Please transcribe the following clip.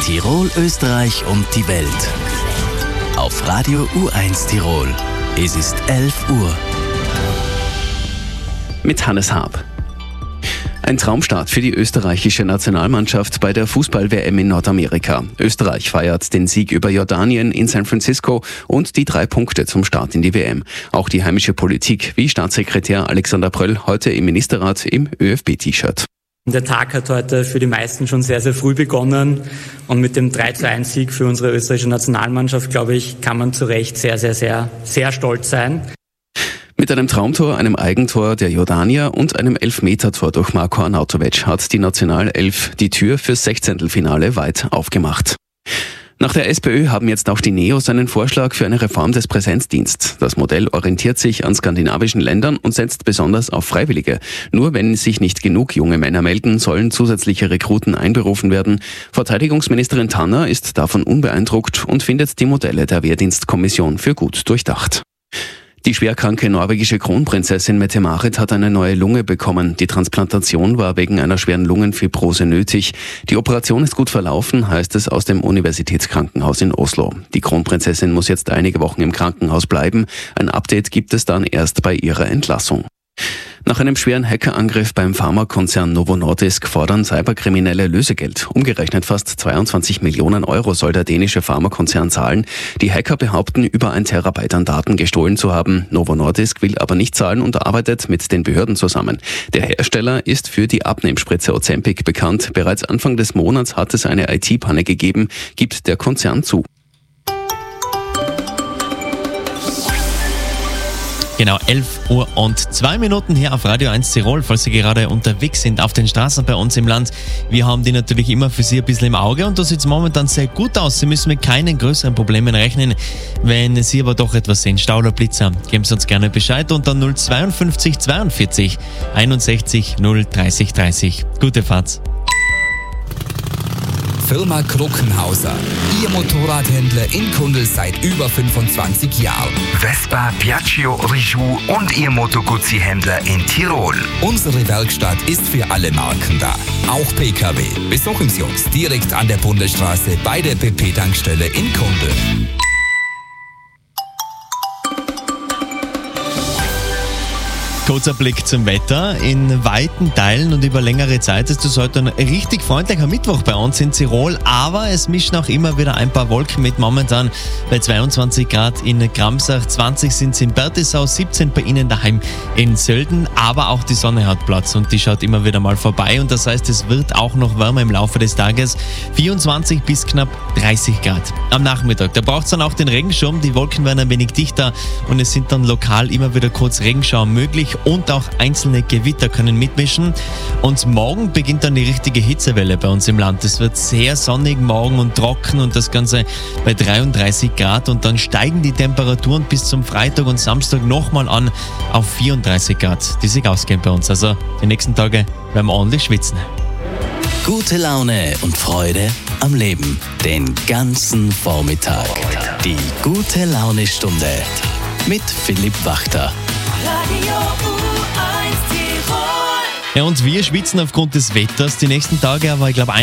Tirol, Österreich und die Welt. Auf Radio U1 Tirol. Es ist 11 Uhr. Mit Hannes Haab. Ein Traumstart für die österreichische Nationalmannschaft bei der Fußball-WM in Nordamerika. Österreich feiert den Sieg über Jordanien in San Francisco und die 3 Punkte zum Start in die WM. Auch die heimische Politik, wie Staatssekretär Alexander Pröll heute im Ministerrat im ÖFB-T-Shirt. Der Tag hat heute für die meisten schon sehr, sehr früh begonnen und mit dem 3:1-Sieg für unsere österreichische Nationalmannschaft, glaube ich, kann man zu Recht sehr, sehr, sehr, sehr stolz sein. Mit einem Traumtor, einem Eigentor der Jordanier und einem Elfmetertor durch Marko Arnautovic hat die Nationalelf die Tür fürs 16. weit aufgemacht. Nach der SPÖ haben jetzt auch die Neos einen Vorschlag für eine Reform des Präsenzdienstes. Das Modell orientiert sich an skandinavischen Ländern und setzt besonders auf Freiwillige. Nur wenn sich nicht genug junge Männer melden, sollen zusätzliche Rekruten einberufen werden. Verteidigungsministerin Tanner ist davon unbeeindruckt und findet die Modelle der Wehrdienstkommission für gut durchdacht. Die schwerkranke norwegische Kronprinzessin Mette-Marit hat eine neue Lunge bekommen. Die Transplantation war wegen einer schweren Lungenfibrose nötig. Die Operation ist gut verlaufen, heißt es aus dem Universitätskrankenhaus in Oslo. Die Kronprinzessin muss jetzt einige Wochen im Krankenhaus bleiben. Ein Update gibt es dann erst bei ihrer Entlassung. Nach einem schweren Hackerangriff beim Pharmakonzern Novo Nordisk fordern Cyberkriminelle Lösegeld. Umgerechnet fast 22 Millionen Euro soll der dänische Pharmakonzern zahlen. Die Hacker behaupten, über 1 Terabyte an Daten gestohlen zu haben. Novo Nordisk will aber nicht zahlen und arbeitet mit den Behörden zusammen. Der Hersteller ist für die Abnehmspritze Ozempic bekannt. Bereits Anfang des Monats hat es eine IT-Panne gegeben, gibt der Konzern zu. Genau, 11:02 hier auf Radio 1 Tirol, falls Sie gerade unterwegs sind auf den Straßen bei uns im Land. Wir haben die natürlich immer für Sie ein bisschen im Auge und das sieht momentan sehr gut aus. Sie müssen mit keinen größeren Problemen rechnen. Wenn Sie aber doch etwas sehen, Stau oder Blitzer, geben Sie uns gerne Bescheid unter 052 42 61 030 30. Gute Fahrt. Firma Kruckenhauser. Ihr Motorradhändler in Kundl seit über 25 Jahren. Vespa, Piaggio, Rijou und Ihr Moto Guzzi-Händler in Tirol. Unsere Werkstatt ist für alle Marken da. Auch PKW. Besuchen Sie uns direkt an der Bundesstraße bei der BP-Tankstelle in Kundl. Kurzer Blick zum Wetter. In weiten Teilen und über längere Zeit ist es heute ein richtig freundlicher Mittwoch bei uns in Tirol, aber es mischen auch immer wieder ein paar Wolken mit, momentan bei 22 Grad in Gramsach, 20 sind es in Bertisau, 17 bei Ihnen daheim in Sölden, aber auch die Sonne hat Platz und die schaut immer wieder mal vorbei und das heißt, es wird auch noch wärmer im Laufe des Tages, 24 bis knapp 30 Grad. Am Nachmittag, da braucht es dann auch den Regenschirm, die Wolken werden ein wenig dichter und es sind dann lokal immer wieder kurz Regenschauer möglich und auch einzelne Gewitter können mitmischen. Und morgen beginnt dann die richtige Hitzewelle bei uns im Land. Es wird sehr sonnig morgen und trocken und das Ganze bei 33 Grad. Und dann steigen die Temperaturen bis zum Freitag und Samstag nochmal an auf 34 Grad, die sich ausgehen bei uns. Also die nächsten Tage werden wir ordentlich schwitzen. Gute Laune und Freude am Leben. Den ganzen Vormittag. Die gute Laune-Stunde mit Philipp Wachter. Radio U1 Tirol. Ja, und wir schwitzen aufgrund des Wetters die nächsten Tage, aber ich glaube,